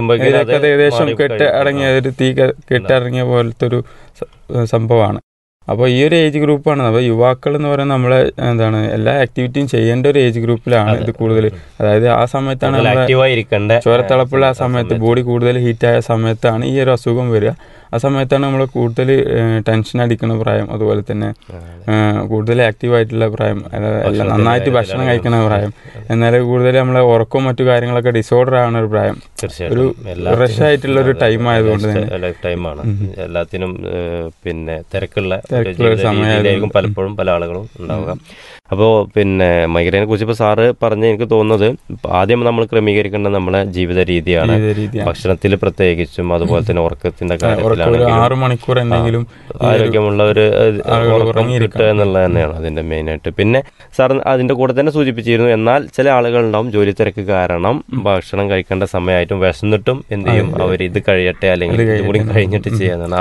ഏകദേശം കെട്ടടങ്ങിയ ഒരു തീ കെട്ടടങ്ങിയ പോലത്തെ ഒരു സംഭവമാണ്. അപ്പോൾ ഈ ഒരു ഏജ് ഗ്രൂപ്പാണ്. അപ്പോൾ യുവാക്കൾ എന്ന് പറയുന്നത് നമ്മളെ എല്ലാ ആക്ടിവിറ്റിയും ചെയ്യേണ്ട ഒരു ഏജ് ഗ്രൂപ്പിലാണ് ഇത് കൂടുതൽ. അതായത് ആ സമയത്താണ് നമ്മളെ ചോരത്തിളപ്പുള്ള ആ സമയത്ത്, ബോഡി കൂടുതൽ ഹീറ്റായ സമയത്താണ് ഈ ഒരു അസുഖം വരിക. ആ സമയത്താണ് നമ്മൾ കൂടുതൽ ടെൻഷൻ അടിക്കുന്ന പ്രായം, അതുപോലെ തന്നെ കൂടുതൽ ആക്റ്റീവായിട്ടുള്ള പ്രായം, എല്ലാം നന്നായിട്ട് ഭക്ഷണം കഴിക്കുന്ന പ്രായം, എന്നാലും കൂടുതൽ നമ്മളെ ഉറക്കവും മറ്റു കാര്യങ്ങളൊക്കെ ഡിസോർഡർ ആവുന്ന ഒരു പ്രായം, ഒരു റഷ് ആയിട്ടുള്ള ഒരു ടൈം ആയതുകൊണ്ട് തന്നെ ടൈമാണ് എല്ലാത്തിനും പിന്നെ തിരക്കുള്ള സമയമായിരിക്കും പലപ്പോഴും പല ആളുകളും ഉണ്ടാവുക. അപ്പോൾ പിന്നെ മൈഗ്രെയിനെ കുറിച്ച് ഇപ്പോൾ സാറ് പറഞ്ഞ് എനിക്ക് തോന്നുന്നത്, ആദ്യം നമ്മൾ ക്രമീകരിക്കേണ്ട നമ്മളെ ജീവിത രീതിയാണ്. ഭക്ഷണത്തിൽ പ്രത്യേകിച്ചും അതുപോലെ തന്നെ ഉറക്കത്തിന്റെ കാര്യത്തിലാണ് 6 മണിക്കൂർ എന്തെങ്കിലും ആരോഗ്യമുള്ള ഒരു ഉറക്കം കിട്ടുക എന്നുള്ളത് തന്നെയാണ് അതിന്റെ മെയിനായിട്ട്. പിന്നെ സാർ അതിന്റെ കൂടെ തന്നെ സൂചിപ്പിച്ചിരുന്നു, എന്നാൽ ചില ആളുകളുണ്ടാവും ജോലി തിരക്ക് കാരണം ഭക്ഷണം കഴിക്കേണ്ട സമയമായിട്ടും വിശന്നിട്ടും എന്ത് ചെയ്യും, അവർ ഇത് കഴിയട്ടെ അല്ലെങ്കിൽ ഇത് കൂടി കഴിഞ്ഞിട്ട് ചെയ്യാന്നാണ്. അതും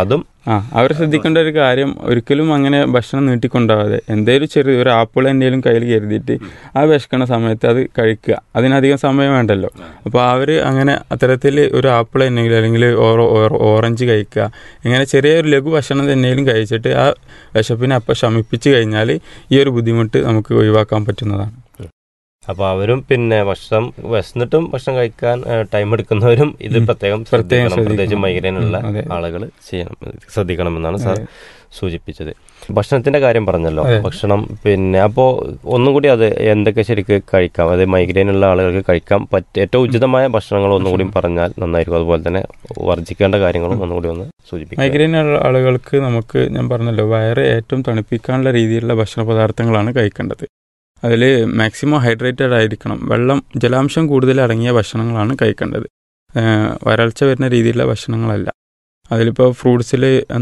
അവർ ശ്രദ്ധിക്കേണ്ട ഒരു കാര്യം, ഒരിക്കലും അങ്ങനെ ഭക്ഷണം നീട്ടിക്കൊണ്ടാവാതെ എന്തെങ്കിലും ചെറിയ ഒരു ആപ്പിൾ എന്തെങ്കിലും കയ്യിൽ കരുതിയിട്ട് ആ വിശക്കണ സമയത്ത് അത് കഴിക്കുക. അതിനധികം സമയം വേണ്ടല്ലോ. അപ്പോൾ അവർ അങ്ങനെ അത്തരത്തിൽ ഒരു ആപ്പിൾ എന്തെങ്കിലും അല്ലെങ്കിൽ ഓറഞ്ച് കഴിക്കുക, ഇങ്ങനെ ചെറിയൊരു ലഘു ഭക്ഷണം എന്തെങ്കിലും കഴിച്ചിട്ട് ആ വിശപ്പിനെ അപ്പം ശമിപ്പിച്ച് കഴിഞ്ഞാൽ ഈ ഒരു ബുദ്ധിമുട്ട് നമുക്ക് ഒഴിവാക്കാൻ പറ്റുന്നതാണ്. അപ്പോൾ അവരും പിന്നെ ഭക്ഷണം വിശന്നിട്ടും ഭക്ഷണം കഴിക്കാൻ ടൈം എടുക്കുന്നവരും ഇത് പ്രത്യേകം ശ്രദ്ധിക്കണം. പ്രത്യേകിച്ച് മൈഗ്രെയിൻ ഉള്ള ആളുകൾ ശ്രദ്ധിക്കണമെന്നാണ് സാർ സൂചിപ്പിച്ചത്. ഭക്ഷണത്തിന്റെ കാര്യം പറഞ്ഞല്ലോ, ഭക്ഷണം പിന്നെ അപ്പോൾ ഒന്നും കൂടി അത് എന്തൊക്കെ ശരിക്ക് കഴിക്കാം, അത് മൈഗ്രെയിൻ ഉള്ള ആളുകൾക്ക് കഴിക്കാൻ ഏറ്റവും ഉചിതമായ ഭക്ഷണങ്ങൾ ഒന്നും കൂടി പറഞ്ഞാൽ നന്നായിരിക്കും. അതുപോലെ തന്നെ വർജിക്കേണ്ട കാര്യങ്ങളും ഒന്നും കൂടി ഒന്ന് സൂചിപ്പിക്കാം. മൈഗ്രെയിൻ ഉള്ള ആളുകൾക്ക് നമുക്ക് ഞാൻ പറഞ്ഞല്ലോ, വയറ് ഏറ്റവും തണുപ്പിക്കാനുള്ള രീതിയിലുള്ള ഭക്ഷണ പദാർത്ഥങ്ങളാണ് കഴിക്കേണ്ടത്. അതിൽ മാക്സിമം ഹൈഡ്രേറ്റഡ് ആയിരിക്കണം. ജലാംശം കൂടുതൽ അടങ്ങിയ ഭക്ഷണങ്ങളാണ് കഴിക്കേണ്ടത്. വരൾച്ച വരുന്ന രീതിയിലുള്ള ഭക്ഷണങ്ങളല്ല. അതിലിപ്പോൾ ഫ്രൂട്ട്സിൽ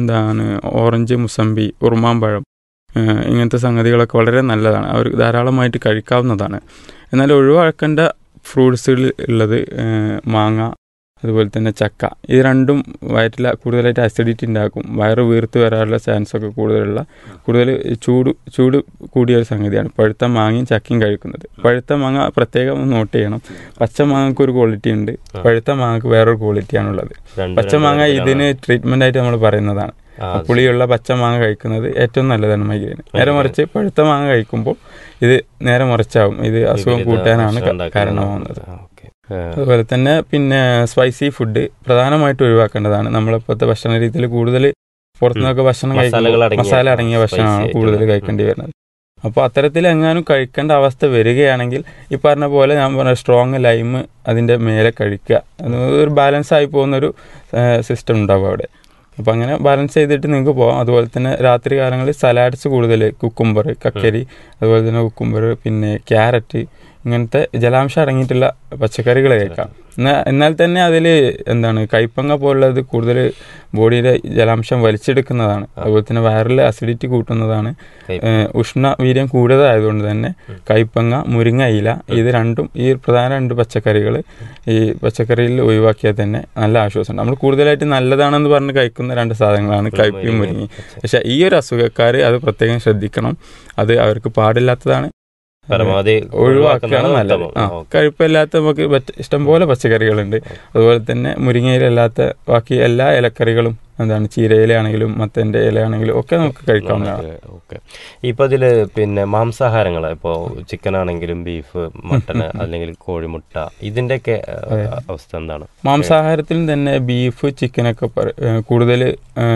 ഓറഞ്ച്, മുസമ്പി, ഉറുമാമ്പഴം ഇങ്ങനത്തെ സംഗതികളൊക്കെ വളരെ നല്ലതാണ്. അവർ ധാരാളമായിട്ട് കഴിക്കാവുന്നതാണ്. എന്നാൽ ഒഴിവാക്കേണ്ട ഫ്രൂട്ട്സുകളിൽ ഉള്ളത് മാങ്ങ, അതുപോലെ തന്നെ ചക്ക. ഇത് രണ്ടും വയറ്റിൽ കൂടുതലായിട്ട് അസിഡിറ്റി ഉണ്ടാക്കും. വയറ് വീർത്ത് വരാനുള്ള ചാൻസൊക്കെ കൂടുതൽ ചൂട് കൂടിയ ഒരു സംഗതിയാണ് പഴുത്ത മാങ്ങയും ചക്കയും കഴിക്കുന്നത്. പഴുത്ത മാങ്ങ പ്രത്യേകം നോട്ട് ചെയ്യണം. പച്ച മാങ്ങക്ക് ഒരു ക്വാളിറ്റി ഉണ്ട്, പഴുത്ത മാങ്ങക്ക് വേറൊരു ക്വാളിറ്റിയാണുള്ളത്. പച്ച മാങ്ങ ഇതിന് ട്രീറ്റ്മെൻ്റ് ആയിട്ട് നമ്മൾ പറയുന്നതാണ്. പുളിയുള്ള പച്ച മാങ്ങ കഴിക്കുന്നത് ഏറ്റവും നല്ലതാണ് മൈഗ്രെയിന്. നേരെ മറിച്ച് പഴുത്ത മാങ്ങ കഴിക്കുമ്പോൾ ഇത് നേരെ മറിച്ചാവും. ഇത് അസുഖം കൂട്ടാനാണ് കാരണമാവുന്നത്. അതുപോലെ തന്നെ പിന്നെ സ്പൈസി ഫുഡ് പ്രധാനമായിട്ട് ഒഴിവാക്കേണ്ടതാണ്. നമ്മളിപ്പോഴത്തെ ഭക്ഷണ രീതിയിൽ കൂടുതൽ പുറത്തുനിന്നൊക്കെ ഭക്ഷണം കഴിക്കുമ്പോൾ മസാല അടങ്ങിയ ഭക്ഷണമാണ് കൂടുതൽ കഴിക്കേണ്ടി വരുന്നത്. അപ്പോൾ അത്തരത്തിൽ എങ്ങാനും കഴിക്കേണ്ട അവസ്ഥ വരികയാണെങ്കിൽ ഈ പറഞ്ഞ പോലെ ഞാൻ പറഞ്ഞ സ്ട്രോങ് ലൈം അതിൻ്റെ മേലെ കഴിക്കുക. ഒരു ബാലൻസ് ആയി പോകുന്നൊരു സിസ്റ്റം ഉണ്ടാവും അവിടെ. അപ്പോൾ അങ്ങനെ ബാലൻസ് ചെയ്തിട്ട് നിങ്ങൾക്ക് പോകാം. അതുപോലെ തന്നെ രാത്രി കാലങ്ങളിൽ സലാഡ്സ് കൂടുതൽ, കുക്കുംബർ, കക്കരി, അതുപോലെ തന്നെ കുക്കുംബർ, പിന്നെ ക്യാരറ്റ്, ഇങ്ങനത്തെ ജലാംശം അടങ്ങിയിട്ടുള്ള പച്ചക്കറികൾ കഴിക്കാം. എന്നാൽ തന്നെ അതിൽ കൈപ്പങ്ങ പോലുള്ളത് കൂടുതൽ ബോഡിയിലെ ജലാംശം വലിച്ചെടുക്കുന്നതാണ്. അതുപോലെ തന്നെ വയറിൽ അസിഡിറ്റി കൂട്ടുന്നതാണ്. ഉഷ്ണവീര്യം കൂടുതലായതുകൊണ്ട് തന്നെ കൈപ്പങ്ങ, മുരിങ്ങ ഇല, ഇത് രണ്ടും ഈ പ്രധാന 2 പച്ചക്കറികൾ ഈ പച്ചക്കറിയിൽ ഒഴിവാക്കിയാൽ തന്നെ നല്ല ആശ്വാസമുണ്ട്. നമ്മൾ കൂടുതലായിട്ട് നല്ലതാണെന്ന് പറഞ്ഞ് കഴിക്കുന്ന 2 സാധനങ്ങളാണ് കൈപ്പയും മുരിങ്ങയും. പക്ഷേ ഈ ഒരു അസുഖക്കാർ അത് പ്രത്യേകം ശ്രദ്ധിക്കണം. അത് അവർക്ക് പാടില്ലാത്തതാണ്, പരമാവധി ഒഴിവാക്കുകയാണ് നല്ലത്. കഴിപ്പില്ലാത്ത നമുക്ക് ഇഷ്ടംപോലെ പച്ചക്കറികളുണ്ട്. അതുപോലെ തന്നെ മുരിങ്ങയിലല്ലാത്ത ബാക്കി എല്ലാ ഇലക്കറികളും ചീരയിലാണെങ്കിലും മത്തൻ്റെ ഇലയാണെങ്കിലും ഒക്കെ നമുക്ക് കഴിക്കാവുന്നതാണ്. ഓക്കെ. ഇപ്പോൾ ഇതിൽ പിന്നെ മാംസാഹാരങ്ങൾ, ഇപ്പോൾ ചിക്കൻ ആണെങ്കിലും ബീഫ്, മട്ടൺ അല്ലെങ്കിൽ കോഴിമുട്ട, ഇതിൻ്റെയൊക്കെ അവസ്ഥ എന്താണ്? മാംസാഹാരത്തിലും തന്നെ ബീഫ്, ചിക്കനൊക്കെ കൂടുതൽ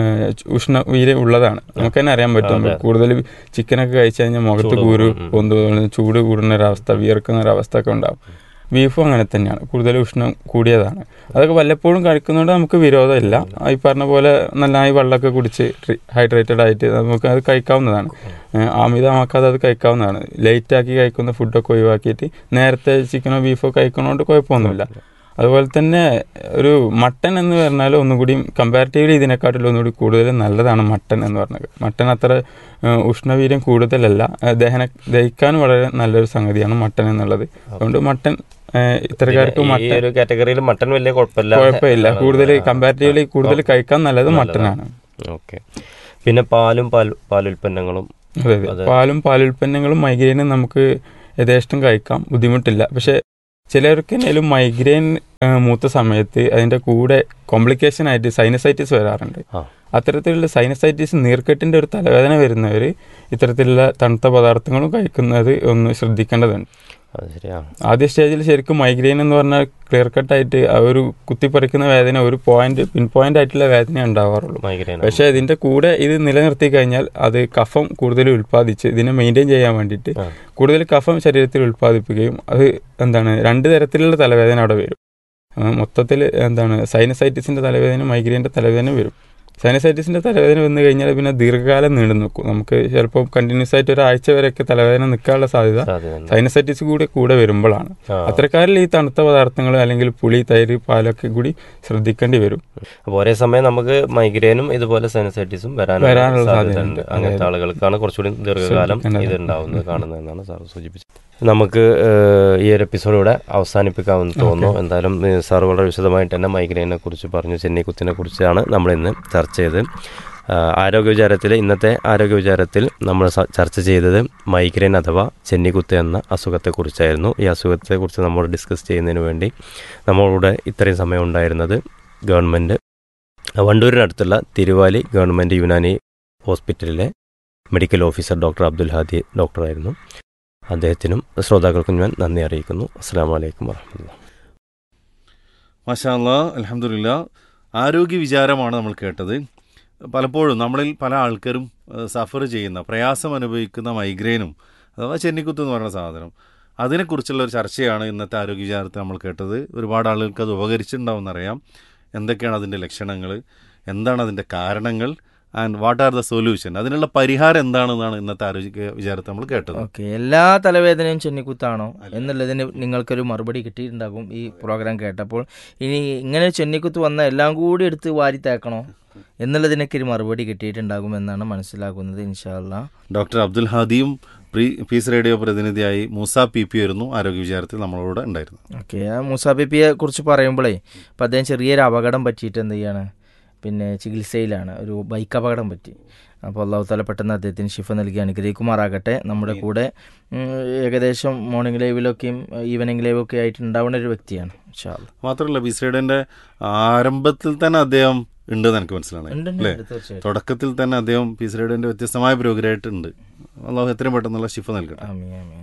ഉഷ്ണവീര്യം ഉള്ളതാണ്. നമുക്ക് തന്നെ അറിയാൻ പറ്റും. കൂടുതൽ ചിക്കനൊക്കെ കഴിച്ചു കഴിഞ്ഞാൽ മുഖത്ത് ചൂട് കൂടുന്ന ഒരവസ്ഥ, വിയർക്കുന്ന ഒരവസ്ഥ ഒക്കെ ഉണ്ടാകും. ബീഫും അങ്ങനെ തന്നെയാണ്, കൂടുതൽ ഉഷ്ണം കൂടിയതാണ്. അതൊക്കെ വല്ലപ്പോഴും കഴിക്കുന്നതുകൊണ്ട് നമുക്ക് വിരോധമില്ല. ഈ പറഞ്ഞ പോലെ നന്നായി വെള്ളമൊക്കെ കുടിച്ച് ഹൈഡ്രേറ്റഡ് ആയിട്ട് നമുക്ക് അത് കഴിക്കാവുന്നതാണ്. അമിതമാക്കാതെ അത് കഴിക്കാവുന്നതാണ്. ലേറ്റാക്കി കഴിക്കുന്ന ഫുഡൊക്കെ ഒഴിവാക്കിയിട്ട് നേരത്തെ ചിക്കനോ ബീഫോ കഴിക്കുന്നതുകൊണ്ട് കുഴപ്പമൊന്നുമില്ല. അതുപോലെ തന്നെ ഒരു മട്ടൺ എന്ന് പറഞ്ഞാൽ ഒന്നുകൂടി കമ്പാരിറ്റീവ്ലി ഇതിനെക്കാട്ടിലും ഒന്നുകൂടി കൂടുതൽ നല്ലതാണ് മട്ടൺ എന്ന് പറഞ്ഞത്. മട്ടൺ അത്ര ഉഷ്ണവീര്യം കൂടുതലല്ല, ദഹിക്കാനും വളരെ നല്ലൊരു സംഗതിയാണ് മട്ടൺ എന്നുള്ളത്. അതുകൊണ്ട് മട്ടൺ ഇത്തരക്കാർക്ക് കാറ്റഗറിയിൽ മട്ടൺ വലിയ കുഴപ്പമില്ല. കൂടുതൽ കമ്പാരിറ്റീവ്ലി കൂടുതൽ കഴിക്കാൻ നല്ലത് മട്ടനാണ്. ഓക്കെ. പിന്നെ പാലുൽപ്പന്നങ്ങളും. അതെ, പാലുൽപ്പന്നങ്ങളും മൈഗ്രെയിനും നമുക്ക് യഥേഷ്ടം കഴിക്കാം, ബുദ്ധിമുട്ടില്ല. പക്ഷെ ചിലർക്ക് എന്തെങ്കിലും മൈഗ്രെയിൻ മൂത്ത സമയത്ത് അതിൻ്റെ കൂടെ കോംപ്ലിക്കേഷൻ ആയിട്ട് സൈനസൈറ്റിസ് വരാറുണ്ട്. അത്തരത്തിലുള്ള സൈനസൈറ്റിസ്, നീർക്കെട്ടിൻ്റെ ഒരു തലവേദന വരുന്നവർ ഇത്തരത്തിലുള്ള തണുത്ത പദാർത്ഥങ്ങളും കഴിക്കുന്നത് ഒന്ന് ശ്രദ്ധിക്കേണ്ടതുണ്ട്. ആദ്യ സ്റ്റേജിൽ ശരിക്കും മൈഗ്രെയിൻ എന്ന് പറഞ്ഞാൽ ക്ലിയർ കട്ടായിട്ട് ഒരു കുത്തിപ്പറിക്കുന്ന വേദന, ഒരു പിൻ പോയിന്റ് ആയിട്ടുള്ള വേദന ഉണ്ടാവാറുള്ളൂ. പക്ഷേ ഇതിൻ്റെ കൂടെ ഇത് നിലനിർത്തി കഴിഞ്ഞാൽ അത് കഫം കൂടുതൽ ഉൽപ്പാദിച്ച് ഇതിനെ മെയിൻറ്റെയിൻ ചെയ്യാൻ വേണ്ടിയിട്ട് കൂടുതൽ കഫം ശരീരത്തിൽ ഉൽപ്പാദിപ്പിക്കുകയും അത് 2 തരത്തിലുള്ള തലവേദന അവിടെ വരും. മൊത്തത്തിൽ സൈനസൈറ്റിസിൻ്റെ തലവേദന, മൈഗ്രെയിൻ്റെ തലവേദന വരും. സൈനസൈറ്റിസിൻ്റെ തലവേദന വന്നു കഴിഞ്ഞാൽ പിന്നെ ദീർഘകാലം നീണ്ടു നിൽക്കും. നമുക്ക് ചിലപ്പോൾ കണ്ടിന്യൂസ് ആയിട്ട് ഒരാഴ്ച വരെയൊക്കെ തലവേദന നിൽക്കാനുള്ള സാധ്യത സൈനസൈറ്റിസ് കൂടെ വരുമ്പോഴാണ്. അത്തരക്കാരിൽ ഈ തണുത്ത പദാർത്ഥങ്ങൾ അല്ലെങ്കിൽ പുളി, തൈര്, പാലൊക്കെ കൂടി ശ്രദ്ധിക്കേണ്ടി വരും. അപ്പോൾ ഒരേ സമയം നമുക്ക് മൈഗ്രെയിനും ഇതുപോലെ സൈനസൈറ്റിസും വരാനുള്ള സാധ്യതയുണ്ട്. അങ്ങനത്തെ ആളുകൾക്കാണ് കുറച്ചുകൂടി ദീർഘകാലം ഇത് ഉണ്ടാവുന്നത് കാണുന്നതെന്നാണ് സാർ സൂചിപ്പിച്ചത്. നമുക്ക് ഈ ഒരു എപ്പിസോഡിലൂടെ അവസാനിപ്പിക്കാമെന്ന് തോന്നുന്നു. എന്തായാലും സാർ വളരെ വിശദമായിട്ട് തന്നെ മൈഗ്രെയിനെ കുറിച്ച് പറഞ്ഞു, ചെന്നിക്കുത്തിനെ കുറിച്ചാണ് നമ്മളിന്ന് ചർച്ച ചെയ്ത്. ഇന്നത്തെ ആരോഗ്യ വിചാരത്തിൽ നമ്മൾ ചർച്ച ചെയ്തത് മൈഗ്രെയിൻ അഥവാ ചെന്നിക്കുത്ത് എന്ന അസുഖത്തെക്കുറിച്ചായിരുന്നു. ഈ അസുഖത്തെക്കുറിച്ച് നമ്മൾ ഡിസ്കസ് ചെയ്യുന്നതിന് വേണ്ടി നമ്മളോട് ഇത്രയും സമയം ഉണ്ടായിരുന്നത് ഗവൺമെൻറ് വണ്ടൂരിനടുത്തുള്ള തിരുവാലി ഗവൺമെൻറ് യുനാനി ഹോസ്പിറ്റലിലെ medical officer doctor Abdul Hadi ഡോക്ടറായിരുന്നു. അദ്ദേഹത്തിനും ശ്രോതാക്കൾക്കും ഞാൻ നന്ദി അറിയിക്കുന്നു. അസ്സലാമു അലൈക്കും വറഹ്മത്തുള്ളാഹി. മാഷാ അല്ലാഹ്, അൽഹംദുലില്ലാ. ആരോഗ്യ വിചാരമാണ് നമ്മൾ കേട്ടത്. പലപ്പോഴും നമ്മളിൽ പല ആൾക്കാരും സഫർ ചെയ്യുന്ന, പ്രയാസം അനുഭവിക്കുന്ന മൈഗ്രെയിനും അഥവാ ചെന്നിക്കുത്ത് എന്ന് പറയുന്ന സാധനം, അതിനെക്കുറിച്ചുള്ള ഒരു ചർച്ചയാണ് ഇന്നത്തെ ആരോഗ്യ വിചാരത്തിൽ നമ്മൾ കേട്ടത്. ഒരുപാട് ആളുകൾക്ക് അത് ഉപകരിച്ചിട്ടുണ്ടാവുമെന്നറിയാം. എന്തൊക്കെയാണ് അതിൻ്റെ ലക്ഷണങ്ങൾ, എന്താണ് അതിൻ്റെ കാരണങ്ങൾ, and what are the solution, അതിനുള്ള പരിഹാരം എന്താണെന്നാണ് ഇന്നത്തെ ആരോഗ്യ വിചാരത്തിൽ നമ്മൾ കേട്ടത്. ഓക്കെ, എല്ലാ തലവേദനയും ചെന്നിക്കുത്താണോ എന്നുള്ളതിന് നിങ്ങൾക്കൊരു മറുപടി കിട്ടിയിട്ടുണ്ടാകും ഈ പ്രോഗ്രാം കേട്ടപ്പോൾ. ഇനി ഇങ്ങനെ ചെന്നിക്കുത്ത് വന്ന എല്ലാം കൂടി എടുത്ത് വാരി തേക്കണോ എന്നുള്ളതിനൊക്കെ ഒരു മറുപടി കിട്ടിയിട്ടുണ്ടാകും എന്നാണ് മനസ്സിലാക്കുന്നത്. ഇൻഷാ അല്ലാ. ഡോക്ടർ അബ്ദുൽ ഹാദിയും പീസ് റേഡിയോ പ്രതിനിധിയായി മൂസ പി പി ആയിരുന്നു ആരോഗ്യ വിചാരത്തിൽ നമ്മളോട് ഉണ്ടായിരുന്നു. ഓക്കെ, ആ മൂസ പി പിയെ കുറിച്ച് പറയുമ്പോഴേ ഇപ്പം അദ്ദേഹം ചെറിയൊരു അപകടം പറ്റിയിട്ട് എന്ത് ചെയ്യാണ്, പിന്നെ ചികിത്സയിലാണ്, ഒരു ബൈക്ക് അപകടം പറ്റി. അപ്പോൾ അള്ളാഹു തആല പെട്ടെന്ന് അദ്ദേഹത്തിന് ശിഫ നൽകി അനുഗ്രഹിക്കുമാറാകട്ടെ. നമ്മുടെ കൂടെ ഏകദേശം മോർണിംഗ് ലൈവിലൊക്കെയും ഈവനിങ് ലൈവൊക്കെ ആയിട്ട് ഉണ്ടാവുന്ന ഒരു വ്യക്തിയാണ്. ഇൻഷാ അല്ലാ. മാത്രമല്ല പീസ് റേഡിയോന്റെ ആരംഭത്തിൽ തന്നെ അദ്ദേഹം ഉണ്ടെന്ന് എനിക്ക് മനസ്സിലാണ് അല്ലേ? തുടക്കത്തിൽ തന്നെ അദ്ദേഹം പീസ് റേഡിയോന്റെ വ്യത്യസ്തമായ പ്രോഗ്രാമായിട്ടുണ്ട്. അള്ളാഹു എത്രയും പെട്ടെന്നുള്ള ശിഫ നൽകട്ടെ. ആമീൻ ആമീൻ.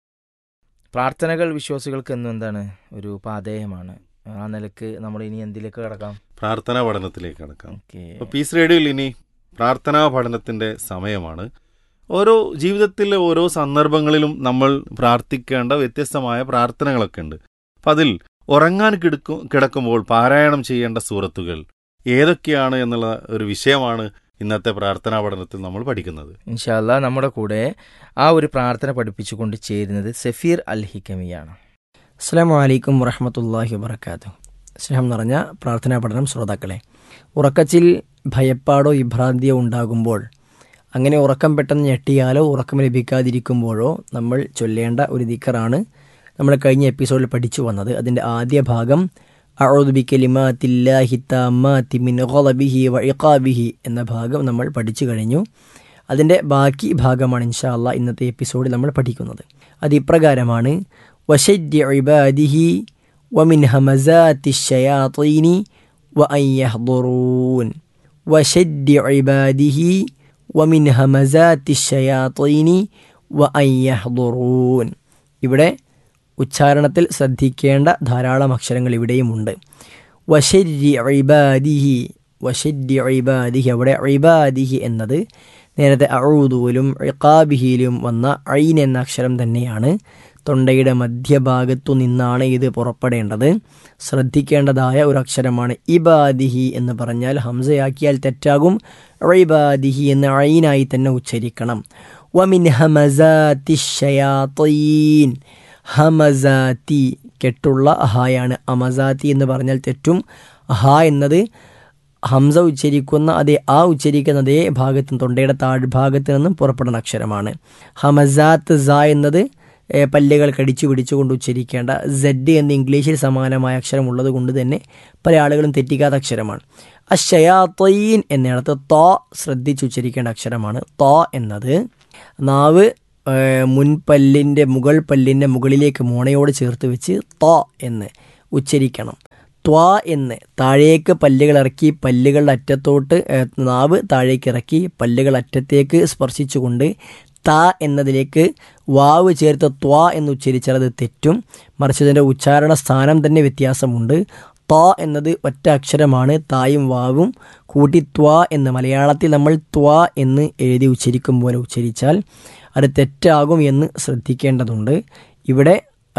പ്രാർത്ഥനകൾ വിശ്വാസികൾക്ക് എന്നും എന്താണ്, ഒരു പാഥേയമാണ്. ആ നിലക്ക് നമ്മൾ ഇനി എന്തിലേക്ക് കടക്കാം? പ്രാർത്ഥനാ പഠനത്തിലേക്ക് കടക്കാം. ഓക്കെ, അപ്പോൾ പീസ് റേഡിയോയിൽ ഇനി പ്രാർത്ഥനാ പഠനത്തിൻ്റെ സമയമാണ്. ഓരോ ജീവിതത്തിലെ ഓരോ സന്ദർഭങ്ങളിലും നമ്മൾ പ്രാർത്ഥിക്കേണ്ട വ്യത്യസ്തമായ പ്രാർത്ഥനകളൊക്കെ ഉണ്ട്. അപ്പം അതിൽ ഉറങ്ങാൻ കിടക്കുമ്പോൾ പാരായണം ചെയ്യേണ്ട സൂറത്തുകൾ ഏതൊക്കെയാണ് എന്നുള്ള ഒരു വിഷയമാണ് ഇന്നത്തെ പ്രാർത്ഥനാ പഠനത്തിൽ നമ്മൾ പഠിക്കുന്നത്. ഇൻഷാ അല്ലാ. നമ്മുടെ കൂടെ ആ ഒരു പ്രാർത്ഥന പഠിപ്പിച്ചുകൊണ്ട് ചേരുന്നത് സഫീർ അൽ ഹിക്കമിയാണ്. അസ്സലാമു അലൈക്കും വറഹ്മത്തുള്ളാഹി വബറകാതുഹു. സ്നേഹം നിറഞ്ഞ പ്രാർത്ഥനാ പഠനം ശ്രോതാക്കളെ, ഉറക്കത്തിൽ ഭയപ്പാടോ വിഭ്രാന്തിയോ ഉണ്ടാകുമ്പോൾ, അങ്ങനെ ഉറക്കം പെട്ടെന്ന് ഞെട്ടിയാലോ ഉറക്കം ലഭിക്കാതിരിക്കുമ്പോഴോ നമ്മൾ ചൊല്ലേണ്ട ഒരു ദിക്റാണ് നമ്മൾ കഴിഞ്ഞ എപ്പിസോഡിൽ പഠിച്ചു വന്നത്. അതിൻ്റെ ആദ്യ ഭാഗം അഊദു ബികലിമാത്തില്ലാഹി തമ്മാത്തി മിൻ ഗളബിഹി വഇഖാബിഹി എന്ന ഭാഗം നമ്മൾ പഠിച്ചു കഴിഞ്ഞു. അതിൻ്റെ ബാക്കി ഭാഗമാണ് ഇൻഷാ അല്ലാ ഇന്നത്തെ എപ്പിസോഡിൽ നമ്മൾ പഠിക്കുന്നത്. അത് ഇപ്രകാരമാണ്: വശജ്ജി ഇബാദിഹി വമിൻ ഹമസാത്തി ശയാത്തീനി വഅൻ യഹ്ദുറൂൻ. വശജ്ജി ഇബാദിഹി വമിൻ ഹമസാത്തി ശയാത്തീനി വഅൻ യഹ്ദുറൂൻ. ഇവിടെ ഉച്ചാരണത്തിൽ ശ്രദ്ധിക്കേണ്ട ധാരാളം അക്ഷരങ്ങൾ ഇവിടെയുമുണ്ട്. വശജ്ജി ഇബാദിഹി, വശജ്ജി ഇബാദിഹി, അവിടെ ഇബാദിഹി എന്നത് നേരത്തെ അഊദുവിലും ഇഖാബിഹിയിലും വന്ന ഐൻ എന്ന അക്ഷരം തന്നെയാണ്. തൊണ്ടയുടെ മധ്യഭാഗത്തു നിന്നാണ് ഇത് പുറപ്പെടേണ്ടത്. ശ്രദ്ധിക്കേണ്ടതായ ഒരു അക്ഷരമാണ്. ഇബാദിഹി എന്ന് പറഞ്ഞാൽ ഹംസയാക്കിയാൽ തെറ്റാകും. ഇബാദിഹി എന്ന് ഐനായി തന്നെ ഉച്ചരിക്കണം. വമിൻ ഹമസാത്തി ശയാത്തീൻ, ഹമസാത്തി കെട്ടുള്ള ഹായാണ്. അമസാത്തി എന്ന് പറഞ്ഞാൽ തെറ്റും. ഹ എന്നത് ഹംസ ഉച്ചരിക്കുന്ന ആ ഉച്ചരിക്കുന്ന അതേ ഭാഗത്ത് തൊണ്ടയുടെ താഴ്ഭാഗത്ത് നിന്നും പുറപ്പെടുന്ന അക്ഷരമാണ്. ഹമസാത്ത് സ എന്നത് പല്ലുകൾ കടിച്ചു പിടിച്ചുകൊണ്ട് ഉച്ചരിക്കേണ്ട സെഡ് എന്ന് ഇംഗ്ലീഷിൽ സമാനമായ അക്ഷരമുള്ളത് കൊണ്ട് തന്നെ പല ആളുകളും തെറ്റിക്കാത്ത അക്ഷരമാണ്. അശയാത്തീൻ എന്നിടത്ത് തോ ശ്രദ്ധിച്ച് ഉച്ചരിക്കേണ്ട അക്ഷരമാണ്. തോ എന്നത് നാവ് മുൻപല്ലിൻ്റെ മുകൾ പല്ലിൻ്റെ മുകളിലേക്ക് മോണയോട് ചേർത്ത് വെച്ച് തോ എന്ന് ഉച്ചരിക്കണം. ത്വാ എന്ന് താഴേക്ക് പല്ലുകൾ ഇറക്കി പല്ലുകളുടെ അറ്റത്തോട്ട് നാവ് താഴേക്ക് ഇറക്കി പല്ലുകൾ അറ്റത്തേക്ക് സ്പർശിച്ചുകൊണ്ട് ത എന്നതിലേക്ക് വാവ് ചേർത്ത് ത്വാ എന്ന് ഉച്ചരിച്ചാൽ അത് തെറ്റും. മറിച്ച് അതിൻ്റെ ഉച്ചാരണ സ്ഥാനം തന്നെ വ്യത്യാസമുണ്ട്. ത്വാ എന്നത് ഒറ്റ അക്ഷരമാണ്. തായും വാവും കൂട്ടി ത്വാ എന്ന് മലയാളത്തിൽ നമ്മൾ ത്വാ എന്ന് എഴുതി ഉച്ചരിക്കും പോലെ ഉച്ചരിച്ചാൽ അത് തെറ്റാകും എന്ന് ശ്രദ്ധിക്കേണ്ടതുണ്ട്. ഇവിടെ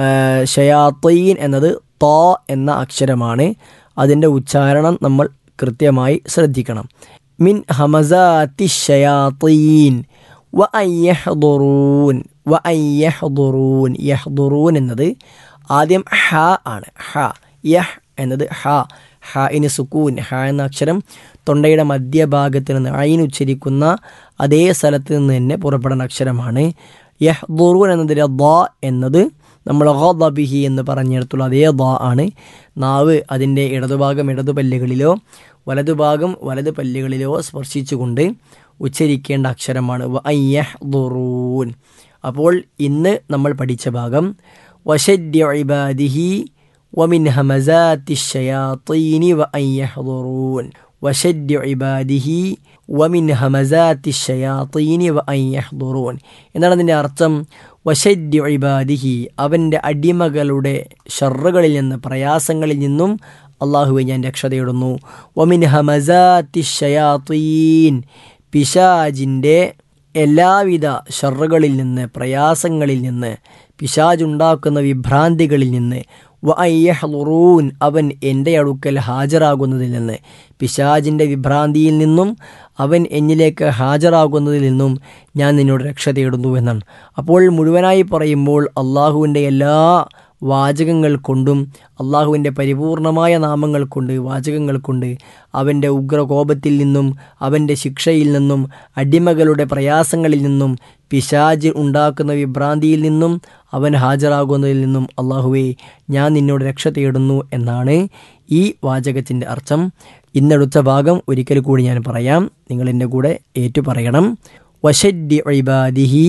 ശയാത്തീൻ എന്നത് തോ എന്ന അക്ഷരമാണ്. അതിൻ്റെ ഉച്ചാരണം നമ്മൾ കൃത്യമായി ശ്രദ്ധിക്കണം. മിൻ ഹമസാത്തി ശയാത്തീൻ വഅൻ യഹ്ദുറൂൻ. വഅൻ യഹ്ദുറൂൻ, യഹ്ദുറൂൻ എന്നത് ആദ്യം ഹ ആണ്. ഹ, യഹ് എന്നത് ഹ. ഹ ഇന് സുക്കൂൻ. ഹ എന്ന അക്ഷരം തൊണ്ടയുടെ മധ്യഭാഗത്ത് നിന്ന് ഐൻ ഉച്ചരിക്കുന്ന അതേ സ്ഥലത്ത് നിന്ന് തന്നെ പുറപ്പെടുന്ന അക്ഷരമാണ്. യഹ്ദുറൂൻ എന്നതിലെ ദ എന്നത് നമ്മൾ ഗളബിഹി എന്ന് പറഞ്ഞിടത്തുള്ള അതേ ദ ആണ്. നാവ് അതിൻ്റെ ഇടതുഭാഗം ഇടതു പല്ലുകളിലോ വലതുഭാഗം വലത് പല്ലുകളിലോ സ്പർശിച്ചുകൊണ്ട് ഉച്ചരിക്കേണ്ട അക്ഷരമാണ് വ അൻ യഹ്ദുറൂൻ. അപ്പോൾ ഇന്ന് നമ്മൾ പഠിച്ച ഭാഗം വശദ്യ ഇബാദിഹി വമിൻ ഹമസാത്തി ശയാത്തീനി വ അൻ യഹ്ദുറൂൻ. വശദ്യ ഇബാദിഹി വമിൻ ഹമസാത്തി ശയാത്തീനി വ അൻ യഹ്ദുറൂൻ എന്നാണ് അതിൻ്റെ അർത്ഥം. വശദ്യ ഇബാദിഹി അവൻ്റെ അടിമകളുടെ ഷർറുകളിൽ നിന്ന്, പ്രയാസങ്ങളിൽ നിന്നും അള്ളാഹുവെ ഞാൻ രക്ഷ തേടുന്നു. വമിൻ ഹമസാത്തി ശയാത്തീൻ പിശാജിൻ്റെ എല്ലാവിധ ഷർറുകളിൽ നിന്ന്, പ്രയാസങ്ങളിൽ നിന്ന്, പിശാജുണ്ടാക്കുന്ന വിഭ്രാന്തികളിൽ നിന്ന്. വ അൻ യഹ്ദുറൂൻ അവൻ എൻ്റെ അടുക്കൽ ഹാജരാകുന്നതിൽ നിന്ന്, പിശാജിൻ്റെ വിഭ്രാന്തിയിൽ നിന്നും അവൻ എന്നിലേക്ക് ഹാജരാകുന്നതിൽ നിന്നും ഞാൻ നിന്നോട് രക്ഷ തേടുന്നു എന്നാണ്. അപ്പോൾ മുഴുവനായി പറയുമ്പോൾ അള്ളാഹുവിൻ്റെ എല്ലാ വാചകങ്ങൾ കൊണ്ടും, അള്ളാഹുവിൻ്റെ പരിപൂർണമായ നാമങ്ങൾ കൊണ്ട്, വാചകങ്ങൾ കൊണ്ട് അവൻ്റെ ഉഗ്രകോപത്തിൽ നിന്നും, അവൻ്റെ ശിക്ഷയിൽ നിന്നും, അടിമകളുടെ പ്രയാസങ്ങളിൽ നിന്നും, പിശാജ് ഉണ്ടാക്കുന്ന വിഭ്രാന്തിയിൽ നിന്നും, അവൻ ഹാജരാകുന്നതിൽ നിന്നും അള്ളാഹുവേ ഞാൻ നിന്നോട് രക്ഷ തേടുന്നു എന്നാണ് ഈ വാചകത്തിൻ്റെ അർത്ഥം. ഇന്നെടുത്ത ഭാഗം ഒരിക്കൽ കൂടി ഞാൻ പറയാം, നിങ്ങൾ എൻ്റെ കൂടെ ഏറ്റു പറയണം. വശദ്ദി ഇബാദിഹി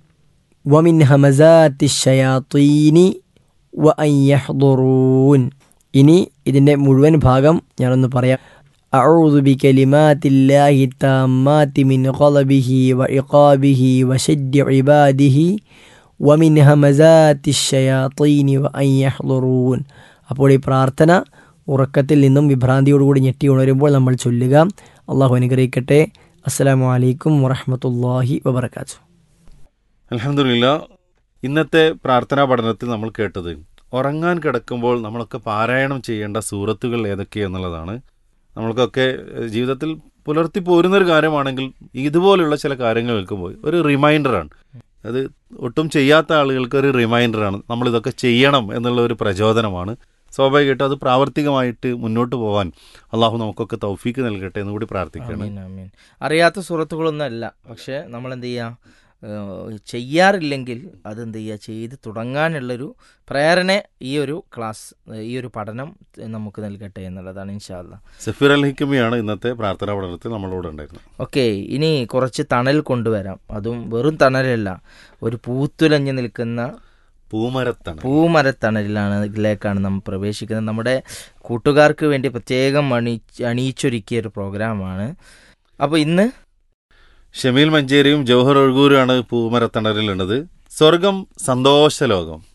വമിൻ ഹമസാത്തി ശയാത്തീനി വ അൻ യഹ്ദുറൂൻ. ഇനി ഇതിൻ്റെ മുഴുവൻ ഭാഗം ഞാനൊന്ന് പറയാം. അഊദു ബികലിമാത്തില്ലാഹി താമ്മാതി മിൻ ഖളബിഹി വ ഇഖാബിഹി വശദ്ദി ഇബാദിഹി വമിൻ ഹമസാത്തി ശയാത്തീനി വ അൻ യഹ്ദുറൂൻ. അപ്പോൾ ഈ പ്രാർത്ഥന ഉറക്കത്തിൽ നിന്നും വിഭ്രാന്തിയോടുകൂടി ഞെട്ടി ഉണരുമ്പോൾ നമ്മൾ ചൊല്ലുക. അള്ളാഹു അനുഗ്രഹിക്കട്ടെ. അസ്സലാമു അലൈക്കും വറഹ്മത്തുള്ളാഹി വബറകാതുഹു. അൽഹംദുലില്ലാ. ഇന്നത്തെ പ്രാർത്ഥനാ പഠനത്തിൽ നമ്മൾ കേട്ടത് ഉറങ്ങാൻ കിടക്കുമ്പോൾ നമ്മളൊക്കെ പാരായണം ചെയ്യേണ്ട സൂറത്തുകൾ ഏതൊക്കെയെന്നുള്ളതാണ്. നമ്മൾക്കൊക്കെ ജീവിതത്തിൽ പുലർത്തി പോരുന്നൊരു കാര്യമാണെങ്കിൽ ഇതുപോലുള്ള ചില കാര്യങ്ങൾ കേൾക്കുമ്പോൾ ഒരു റിമൈൻഡറാണ്. അത് ഒട്ടും ചെയ്യാത്ത ആളുകൾക്ക് ഒരു റിമൈൻഡറാണ്, നമ്മളിതൊക്കെ ചെയ്യണം എന്നുള്ള ഒരു പ്രചോദനമാണ്. സ്വാഭാവികമായിട്ടും അത് പ്രാവർത്തികമായിട്ട് മുന്നോട്ട് പോകാൻ അള്ളാഹു നമുക്കൊക്കെ തൗഫീക്ക് നൽകട്ടെ എന്ന് കൂടി പ്രാർത്ഥിക്കണം. അറിയാത്ത സൂറത്തുകളൊന്നും അല്ല, പക്ഷേ നമ്മൾ എന്ത് ചെയ്യുക, ചെയ്യാറില്ലെങ്കിൽ അതെന്ത് ചെയ്യുക, ചെയ്ത് തുടങ്ങാനുള്ളൊരു പ്രേരണ ഈ ഒരു ക്ലാസ്, ഈ ഒരു പഠനം നമുക്ക് നൽകട്ടെ എന്നുള്ളതാണ് ഇൻഷാ അല്ലാ. സഫീർ അൽ ഹിക്കമിയാണ് ഇന്നത്തെ പ്രാർത്ഥനാ പഠനത്തിൽ നമ്മളോട് ഉണ്ടായിരുന്നത്. ഓക്കെ, ഇനി കുറച്ച് തണൽ കൊണ്ടുവരാം. അതും വെറും തണലല്ല, ഒരു പൂത്തുലഞ്ഞു നിൽക്കുന്ന പൂമരത്തണലിലാണ് ഇതിലേക്കാണ് നമ്മൾ പ്രവേശിക്കുന്നത്. നമ്മുടെ കൂട്ടുകാർക്ക് വേണ്ടി പ്രത്യേകം അണിയിച്ചൊരുക്കിയ ഒരു പ്രോഗ്രാമാണ്. അപ്പോൾ ഇന്ന് ഷമീൽ മഞ്ചേരിയും ജൗഹർ ഒഴുകൂരുമാണ് പൂമരത്തണലിലുള്ളത്. സ്വർഗം സന്തോഷ ലോകം.